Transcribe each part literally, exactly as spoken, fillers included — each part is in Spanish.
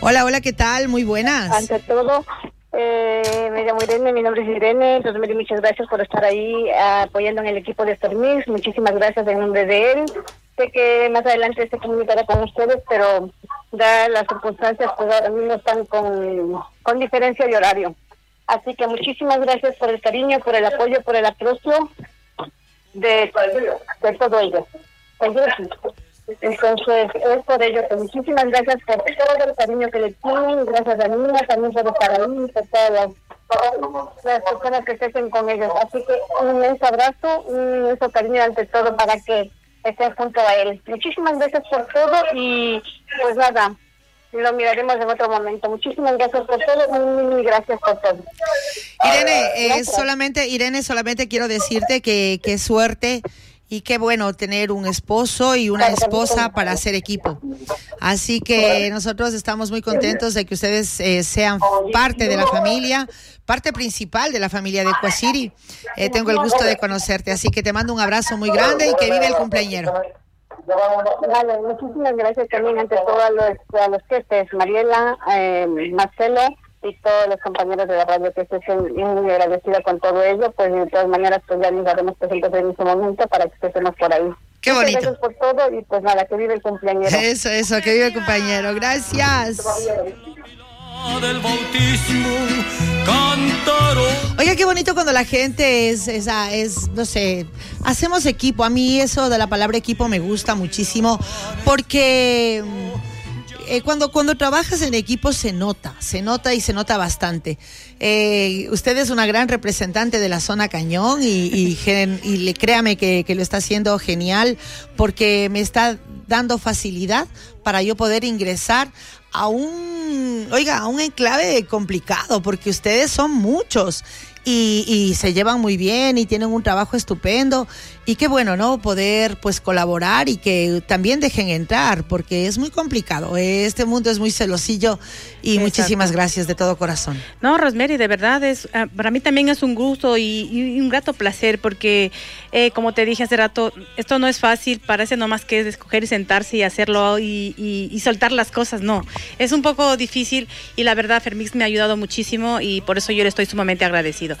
Hola, hola, ¿qué tal? Muy buenas. Ante todo, eh, me llamo Irene, mi nombre es Irene, entonces me muchas gracias por estar ahí uh, apoyando en el equipo de Fermix, muchísimas gracias en nombre de él. Sé que más adelante se comunicará con ustedes, pero dadas las circunstancias, pues ahora mismo están con, con diferencia de horario. Así que muchísimas gracias por el cariño, por el apoyo, por el aprecio de, de todo ello. Entonces, es por ello que muchísimas gracias por todo el cariño que le tienen, gracias a Nina también por estar ahí, por todas las, las personas que estén con ellos. Así que un inmenso abrazo, un inmenso cariño ante todo para que estén junto a él. Muchísimas gracias por todo y pues nada, lo miraremos en otro momento. Muchísimas gracias por todo y gracias por todo. Irene, eh, solamente, Irene, solamente quiero decirte que qué suerte y qué bueno tener un esposo y una esposa para hacer equipo. Así que nosotros estamos muy contentos de que ustedes eh, sean parte de la familia, parte principal de la familia de Equacity. Eh, tengo el gusto de conocerte, así que te mando un abrazo muy grande y que vive el cumpleañero. Vale, muchísimas gracias también ante todo a los, a los jefes, Mariela, eh, Marcelo y todos los compañeros de la radio que estén muy agradecida con todo ello, pues de todas maneras pues ya nos daremos presentes en ese momento para que estemos por ahí. Qué bonito. Muchas gracias por todo y pues nada, que vive el compañero. Eso, eso, que vive el compañero. Gracias. Del bautismo cantaron. Oiga, qué bonito cuando la gente es, es, es, no sé, hacemos equipo. A mí eso de la palabra equipo me gusta muchísimo porque eh, cuando, cuando trabajas en equipo se nota, se nota y se nota bastante. Eh, usted es una gran representante de la zona Cañón y, y, y le, créame que, que lo está haciendo genial porque me está dando facilidad para yo poder ingresar a un, oiga, a un enclave complicado porque ustedes son muchos y, y se llevan muy bien y tienen un trabajo estupendo y qué bueno, ¿no? Poder pues colaborar y que también dejen entrar porque es muy complicado, este mundo es muy celosillo y exacto. Muchísimas gracias de todo corazón. No, Rosemary, de verdad es, uh, para mí también es un gusto y, y un grato placer porque eh, como te dije hace rato, esto no es fácil, parece nomás que es escoger y sentarse y hacerlo y, y, y soltar las cosas, no, es un poco difícil y la verdad Fermix me ha ayudado muchísimo y por eso yo le estoy sumamente agradecido.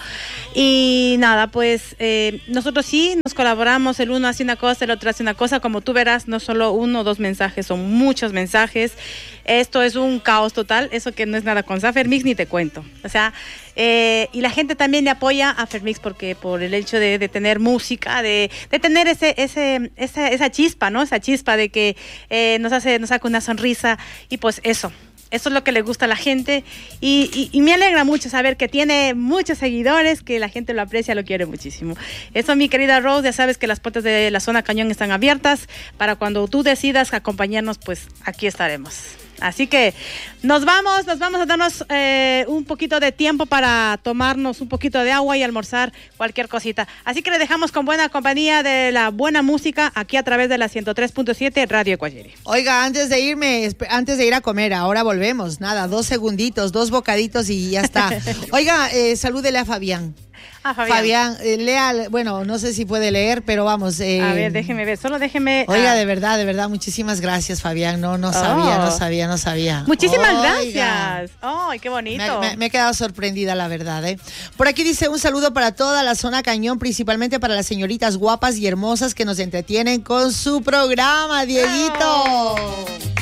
Y nada, pues eh, nosotros sí nos colaboramos, el uno hace una cosa, el otro hace una cosa, como tú verás, no solo uno o dos mensajes, son muchos mensajes, esto es un caos total, eso que no es nada con Fermix ni te cuento, o sea, eh, y la gente también le apoya a Fermix porque por el hecho de, de tener música, de, de tener ese, ese, esa, esa chispa, ¿no? Esa chispa de que eh, nos hace, nos saca una sonrisa y pues eso. Eso es lo que le gusta a la gente y, y, y me alegra mucho saber que tiene muchos seguidores, que la gente lo aprecia, lo quiere muchísimo. Eso, mi querida Rose, ya sabes que las puertas de la zona Cañón están abiertas para cuando tú decidas acompañarnos, pues aquí estaremos. Así que nos vamos, nos vamos a darnos eh, un poquito de tiempo para tomarnos un poquito de agua y almorzar cualquier cosita. Así que le dejamos con buena compañía de la buena música aquí a través de la ciento tres punto siete Radio Equacity. Oiga, antes de irme, antes de ir a comer, ahora volvemos, nada, dos segunditos, dos bocaditos y ya está. Oiga, eh, salúdele a Fabián. Ah, Fabián, Fabián eh, lea, bueno, no sé si puede leer, pero vamos. Eh, a ver, déjeme ver, solo déjeme. Oiga, ah. de verdad, de verdad, muchísimas gracias, Fabián. No, no sabía, oh. no sabía, no sabía. Muchísimas Oiga. gracias. ¡Ay, qué bonito! Me, me, me he quedado sorprendida, la verdad, ¿eh? Por aquí dice un saludo para toda la zona Cañón, principalmente para las señoritas guapas y hermosas que nos entretienen con su programa, Dieguito. Oh.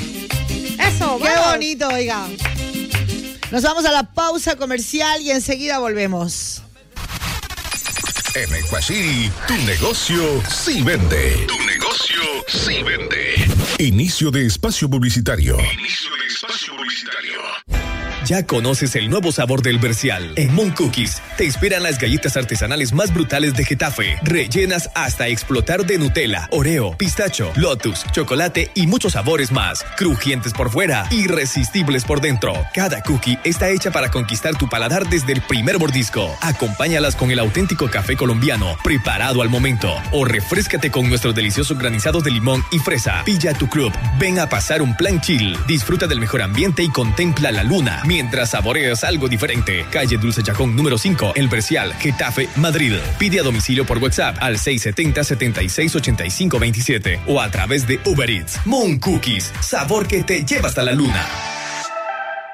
Eso, qué vamos. bonito, oiga. Nos vamos a la pausa comercial y enseguida volvemos. En Equacity, tu negocio sí vende. Tu negocio sí vende. Inicio de espacio publicitario. Inicio de espacio publicitario. Ya conoces el nuevo sabor del Bercial. En Mon Cookies te esperan las galletas artesanales más brutales de Getafe, rellenas hasta explotar de Nutella, Oreo, pistacho, Lotus, chocolate y muchos sabores más. Crujientes por fuera, irresistibles por dentro. Cada cookie está hecha para conquistar tu paladar desde el primer mordisco. Acompáñalas con el auténtico café colombiano, preparado al momento. O refréscate con nuestros deliciosos granizados de limón y fresa. Pilla tu club, ven a pasar un plan chill. Disfruta del mejor ambiente y contempla la luna mientras saboreas algo diferente. Calle Dulce Chacón número cinco, El Bercial, Getafe, Madrid. Pide a domicilio por WhatsApp al seis setenta, setenta y seis, ochenta y cinco veintisiete o a través de Uber Eats. Mon Cookies, sabor que te lleva hasta la luna.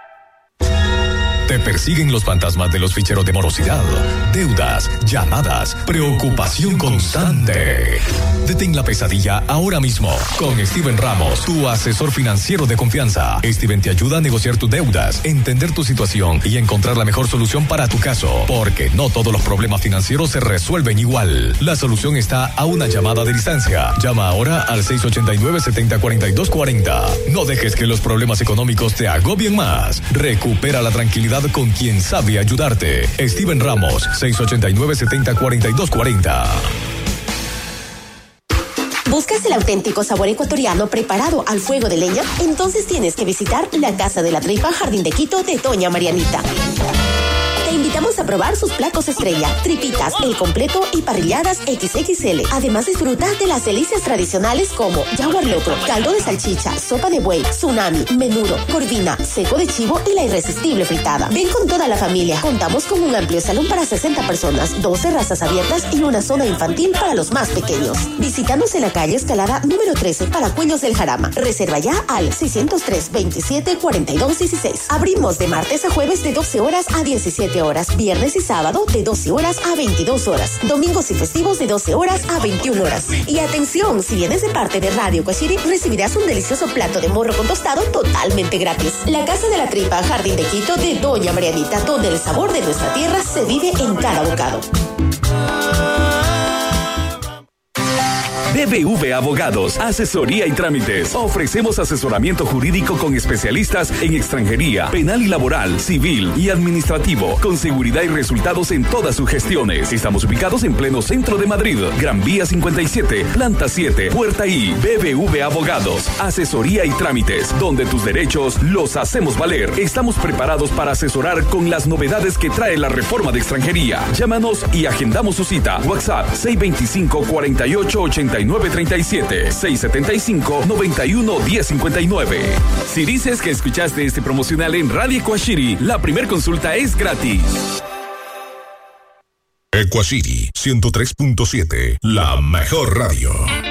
Te persiguen los fantasmas de los ficheros de morosidad, deudas, llamadas, preocupación constante. Detén la pesadilla ahora mismo con Steven Ramos, tu asesor financiero de confianza. Steven te ayuda a negociar tus deudas, entender tu situación y encontrar la mejor solución para tu caso, porque no todos los problemas financieros se resuelven igual. La solución está a una llamada de distancia. Llama ahora al seis ocho nueve, siete cero cuatro dos cuatro cero. No dejes que los problemas económicos te agobien más. Recupera la tranquilidad con quien sabe ayudarte. Steven Ramos, seis ocho nueve, siete cero cuatro dos cuatro cero. ¿Buscas el auténtico sabor ecuatoriano preparado al fuego de leña? Entonces tienes que visitar la Casa de la Tripa Jardín de Quito de Doña Marianita. Te invitamos a probar sus platos estrella, tripitas, el completo y parrilladas equis equis ele. Además, disfruta de las delicias tradicionales como jaguar locro, caldo de salchicha, sopa de buey, tsunami, menudo, corvina, seco de chivo y la irresistible fritada. Ven con toda la familia. Contamos con un amplio salón para sesenta personas, doce terrazas abiertas y una zona infantil para los más pequeños. Visítanos en la calle Escalada número trece, Paracuellos del Jarama. Reserva ya al seiscero tres, veintisiete, cuarenta y dos, dieciséis. Abrimos de martes a jueves de doce horas a diecisiete horas, viernes y sábado de doce horas a veintidós horas, domingos y festivos de doce horas a veintiuna horas. Y atención, si vienes de parte de Radio Cuachiri, recibirás un delicioso plato de morro con tostado totalmente gratis. La Casa de la Tripa Jardín de Quito de Doña Marianita, donde el sabor de nuestra tierra se vive en cada bocado. B B V Abogados, asesoría y trámites. Ofrecemos asesoramiento jurídico con especialistas en extranjería, penal y laboral, civil y administrativo, con seguridad y resultados en todas sus gestiones. Estamos ubicados en pleno centro de Madrid, Gran Vía cincuenta y siete, Planta siete, Puerta I. B B V Abogados, asesoría y trámites, donde tus derechos los hacemos valer. Estamos preparados para asesorar con las novedades que trae la reforma de extranjería. Llámanos y agendamos su cita. WhatsApp seis dos cinco, cuarenta y ocho, ochenta y nueve treinta y siete, seis siete cinco, noventa y uno, diez cincuenta y nueve. Si dices que escuchaste este promocional en Radio Cuachiri, la primer consulta es gratis. Ecuacity ciento tres punto siete, la mejor radio.